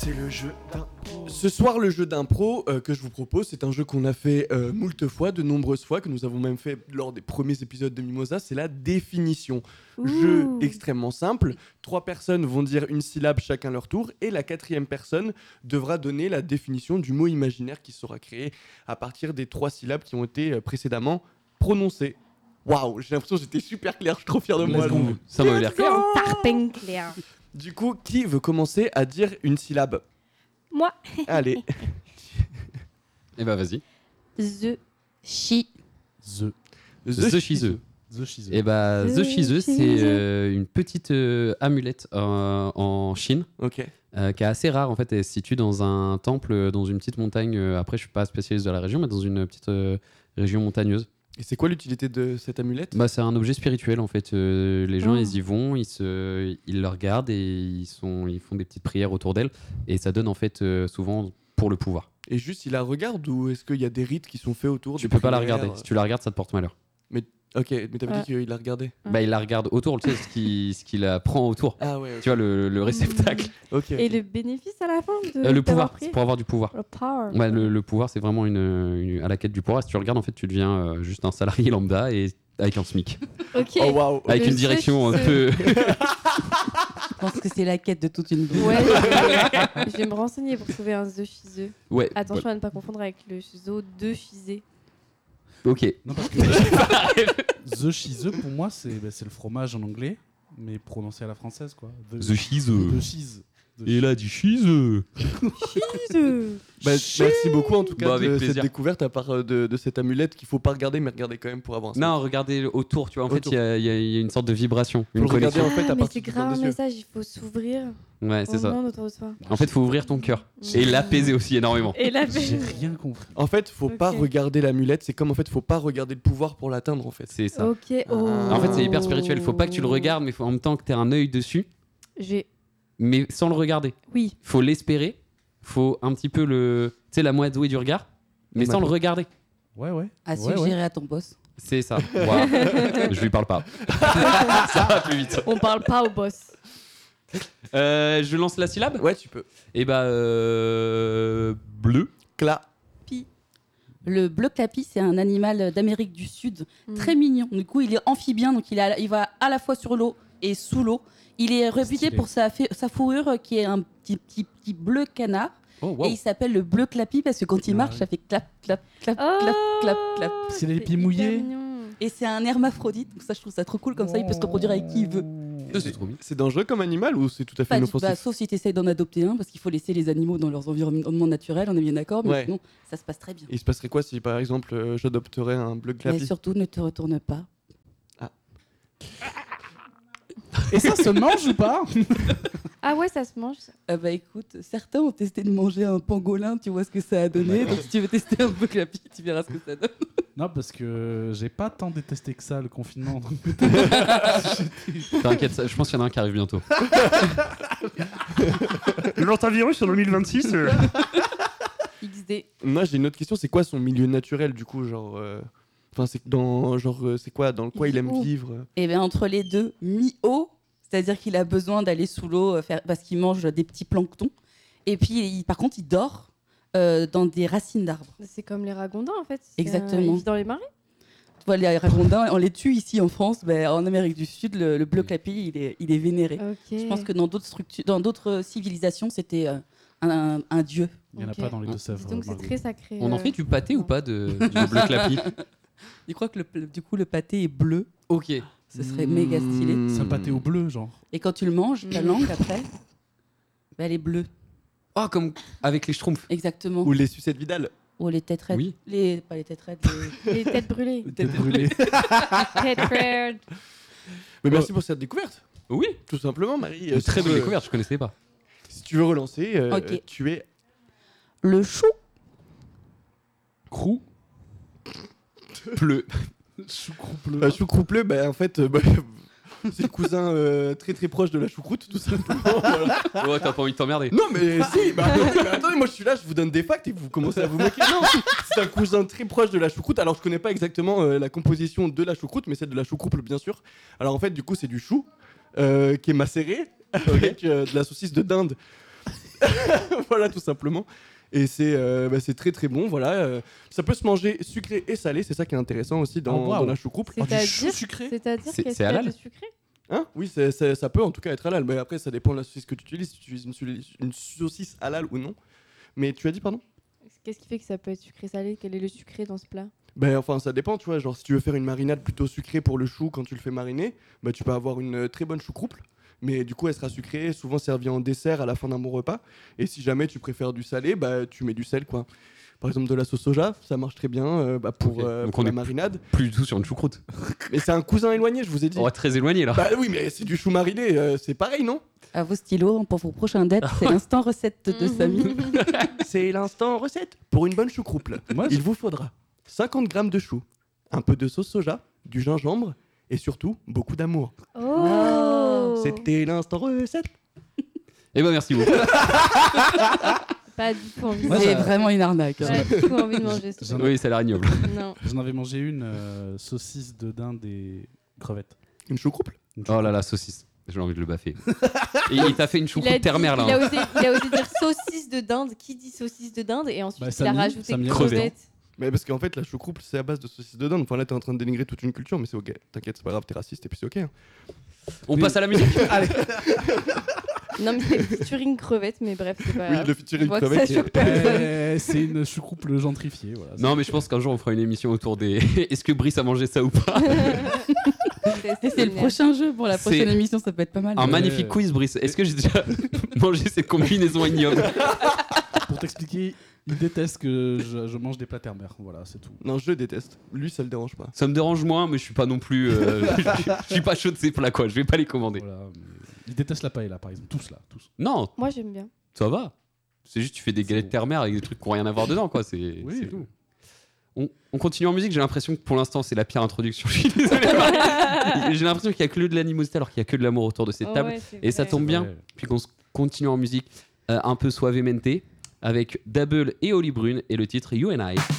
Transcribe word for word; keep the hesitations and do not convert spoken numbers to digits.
C'est le jeu d'impro. Ce soir, le jeu d'impro euh, que je vous propose, c'est un jeu qu'on a fait euh, moult fois, de nombreuses fois, que nous avons même fait lors des premiers épisodes de Mimosa. C'est la définition. Ouh. Jeu extrêmement simple. Trois personnes vont dire une syllabe chacun leur tour, et la quatrième personne devra donner la définition du mot imaginaire qui sera créé à partir des trois syllabes qui ont été euh, précédemment prononcées. Waouh, j'ai l'impression que j'étais super clair, je suis trop fier de moi. Let's go. là. Ça m'avait l'air clair. Tarpin clair. Du coup, qui veut commencer à dire une syllabe? Moi. Allez. Eh bah vas-y. The Chi. The. The Shize. The Shize. Et bah The The Shize, c'est Shize. euh, une petite euh, amulette euh, en Chine Ok. euh, qui est assez rare en fait. Elle se situe dans un temple, euh, dans une petite montagne. euh, après, je suis pas spécialiste de la région, mais dans une petite euh, région montagneuse. Et c'est quoi l'utilité de cette amulette? Bah, c'est un objet spirituel en fait. Euh, les gens Oh. ils y vont, ils se, ils le regardent et ils sont, ils font des petites prières autour d'elle et ça donne en fait euh, souvent pour le pouvoir. Et juste, il la regarde ou est-ce qu'il y a des rites qui sont faits autour? Tu des peux pas la prières regarder. Si tu la regardes, ça te porte malheur. Ok, mais t'avais Ouais. dit qu'il la regardait. Ouais. Bah, il la regarde autour, tu sais, ce qui, ce qui la prend autour. Ah ouais, ok. Tu vois, le, le réceptacle. Ok. Et le bénéfice à la fin de Euh, le d'avoir pouvoir, pris c'est pour avoir du pouvoir. Le power. Ouais, le, le pouvoir, c'est vraiment une, une- à la quête du pouvoir. Si tu regardes, en fait, tu deviens euh, juste un salarié lambda et avec un SMIC. Ok. Oh waouh. Avec Le une direction un seul- peu. Je pense que c'est la quête de toute une vie. Ouais, je vais, je vais me renseigner pour trouver un The Chizeux. Ouais. Attention à ne pas confondre avec le zoo de Chizé. Ok. Non, parce que The Shize, pour moi, c'est bah, c'est le fromage en anglais, mais prononcé à la française, quoi. The cheese. The Cheese. The Et là, du cheese. Chizeux. Bah, merci beaucoup en tout cas Bah, avec de plaisir. cette découverte à part euh, de, de cette amulette qu'il faut pas regarder, mais regarder quand même pour avoir un Non, regardez autour, tu vois. En fait, Autour. il y, a- il y a il y a une sorte de vibration, Faut une le regarder connexion. en fait à Ah, mais partir c'est du grave blanc un des yeux. message, il faut s'ouvrir Ouais, c'est au ça. monde autour de soi. En fait, il faut ouvrir ton cœur Mm. et l'apaiser aussi énormément. Et la J'ai rien compris. En fait, faut pas Ok. regarder l'amulette, c'est comme en fait, faut pas regarder le pouvoir pour l'atteindre en fait. C'est ça. Ok. Oh. En fait, c'est hyper spirituel. Il faut pas que tu le regardes, mais faut en même temps que tu aies un œil dessus, J'ai. mais sans le regarder. Oui. Faut l'espérer. Faut un petit peu le. Tu sais, la moite douée du regard, mais sans le regarder. Ouais, ouais. À ouais, suggérer ouais. à ton boss. C'est ça. Voilà. Je lui parle pas. Ça va plus vite. On parle pas au boss. Euh, je lance la syllabe. Ouais, tu peux. Et bah euh... bleu. Cla. Le bleu clapi, c'est un animal d'Amérique du Sud, Mm. très mignon. Du coup, il est amphibien, donc il, a- il va à la fois sur l'eau et sous l'eau. Il est réputé Stylé. pour sa, fi- sa fourrure qui est un petit, petit, petit bleu canard. Oh Et il s'appelle le bleu clapi parce que quand il Ah marche, ouais. ça fait clap, clap, clap, Oh clap, clap, clap. C'est les pieds hyper mouillés. mignon. Et c'est un hermaphrodite, donc ça, je trouve ça trop cool. Comme ça, il peut se reproduire avec qui il veut. C'est trop mignon. C'est dangereux comme animal ou c'est tout à fait Pas du- inoffensif? bah, sauf si tu essayes d'en adopter un, parce qu'il faut laisser les animaux dans leurs environnements naturels, on est bien d'accord, mais Ouais. sinon, ça se passe très bien. Et il se passerait quoi si par exemple euh, j'adopterais un bleu Mais clapi? surtout, ne te retourne pas. Et ça se mange ou pas? Ah ouais, ça se mange. Ça. Ah bah écoute, certains ont testé de manger un pangolin, tu vois ce que ça a donné. Donc si tu veux tester un peu clapi, tu verras ce que ça donne. Non, parce que j'ai pas tant détesté que ça le confinement. T'inquiète, ça- je pense qu'il y en a un qui arrive bientôt. L'antivirus sur deux mille vingt-six. euh, X D. Moi j'ai une autre question, c'est quoi son milieu naturel du coup, genre euh, enfin c'est dans genre euh, c'est quoi dans quoi il aime Oh. vivre? Et bien entre les deux, mi-eau, c'est-à-dire qu'il a besoin d'aller sous l'eau euh, faire- parce qu'il mange des petits planctons. Et puis il- par contre, il dort euh, dans des racines d'arbres. C'est comme les ragondins en fait. C'est Exactement. un- Il vit dans les marais. Tu vois, les ragondins, on les tue ici en France, mais en Amérique du Sud, le, le bleu clapi, il est, il est vénéré. Ok. Je pense que dans d'autres structures, dans d'autres civilisations, c'était euh, un, un- un dieu. Il y en a Ok. pas dans les Deux-Sèvres. Donc c'est Margot. très sacré. On en euh, fait du pâté ou pas de, du bleu clapi? Je crois que le- du coup, le pâté est bleu. Ok. Ce serait méga stylé. Mmh. C'est un pâté au bleu, genre. Et quand tu le manges, ta Mm. langue après, bah, elle est bleue. Oh, comme avec les schtroumpfs. Exactement. Ou les sucettes Vidal. Ou les têtes raides. Oui. Les, pas les têtes raides. les- Les têtes brûlées. Tête brûlée. Tête raides. Mais merci pour cette découverte. Oui. Tout simplement Marie. Une Euh, très si tu bonne veux- découverte, je connaissais pas. Si tu veux relancer, euh, Ok. tu es Le chou. Crou. Bleu. Choucroute bleu. la choucroute bleue, bah, en fait, euh, bah, c'est le cousin euh, très très proche de la choucroute, tout simplement. Voilà. Oh, t'as pas envie de t'emmerder. Non, mais si, bah, attendez, mais attendez, moi je suis là, je vous donne des facts et vous commencez à vous moquer. Non, c'est un cousin très proche de la choucroute. Alors, je connais pas exactement euh, la composition de la choucroute, mais celle de la choucroute, bien sûr. Alors, en fait, du coup, c'est du chou euh, qui est macéré avec euh, de la saucisse de dinde. Voilà, tout simplement. Et c'est euh, bah, c'est très très bon. Voilà, euh, ça peut se manger sucré et salé. C'est ça qui est intéressant aussi dans, Oh, wow. dans la choucroupe. Oh, du chou C'est-à-dire sucré. C'est-à-dire C'est- qu'est-ce c'est qu'il y a halal de sucré Hein oui, c'est- c'est- ça peut en tout cas être halal. Mais après, ça dépend de la saucisse que tu utilises. Si tu utilises une, su- une saucisse halal ou non. Mais tu as dit pardon? Qu'est-ce qui fait que ça peut être sucré-salé? Quel est le sucré dans ce plat? Ben enfin, ça dépend, tu vois. Genre, si tu veux faire une marinade plutôt sucrée pour le chou quand tu le fais mariner, bah, tu peux avoir une euh, très bonne choucroupe. Mais du coup, elle sera sucrée, souvent servie en dessert à la fin d'un bon repas. Et si jamais tu préfères du salé, bah, tu mets du sel, quoi. Par exemple, de la sauce soja, ça marche très bien euh, bah, pour, Ok. euh, Donc pour on la est- marinade. Plus du tout sur une choucroute. Mais c'est un cousin éloigné, je vous ai dit. On va très éloigné là. Bah oui, mais c'est du chou mariné, euh, c'est pareil, non? À vos stylos, pour vos prochains dates, c'est l'instant recette de Samy. C'est l'instant recette pour une bonne choucroupe. Moi, Il vous faudra cinquante grammes de chou, un peu de sauce soja, du gingembre et surtout beaucoup d'amour. Oh C'était l'instant recette. Eh ben merci beaucoup. Pas du tout envie de Moi, C'est ça- vraiment une arnaque. Pas du tout envie de manger ça. J'en- Oui, ça a l'air ignoble. Non. J'en avais mangé une euh, saucisse de dinde et crevettes. Une choucroupe? Une Oh là là, saucisse. J'ai envie de le baffer. Et il t'a fait une Il a, choucroute dit- terre-mer là. il, a hein. osé, il a osé dire saucisse de dinde. Qui dit saucisse de dinde? Et ensuite, Bah, il a Samy, rajouté Samy a crevettes. Mais parce qu'en fait, la choucroupe, c'est à base de saucisse de dinde. Enfin, là, t'es en train de dénigrer toute une culture, mais c'est ok. T'inquiète, c'est pas grave, t'es raciste et puis c'est ok. hein. On passe à la musique. Non, mais c'était featuring crevettes, mais bref, c'est pas Oui, grave. le featuring Je vois que crevette. ça choque personne. Eh, c'est une choucroupe gentrifiée. Voilà. Non, mais je pense qu'un jour on fera une émission autour des. Est-ce que Brice a mangé ça ou pas? Et c'est le prochain jeu pour la C'est prochaine émission, ça peut être pas mal. Un Ouais. magnifique quiz, Brice. Est-ce que j'ai déjà mangé cette combinaison ignoble? Pour t'expliquer, il déteste que je, je mange des plats terre-mer. Voilà, c'est tout. Non, je déteste. Lui, ça le dérange pas. Ça me dérange moins, mais je suis pas non plus. euh, je, je suis pas chaud de ces plats, quoi. Je vais pas les commander. Voilà, mais il déteste la paella, par exemple. Tous là, tous. Non, Moi, j'aime bien. ça va. C'est juste, tu fais des C'est galettes bon. terre-mer avec des trucs qui n'ont rien à voir dedans, quoi. C'est Oui. c'est tout. On, on continue en musique. J'ai l'impression que pour l'instant, c'est la pire introduction. Je suis désolé. J'ai l'impression qu'il y a que de l'animosité alors qu'il y a que de l'amour autour de cette Oh, table. ouais, c'est Et ça vrai. tombe bien, Ouais. puis qu'on se continue en musique euh, un peu suavemente avec Double et Oli Brune et le titre You and I.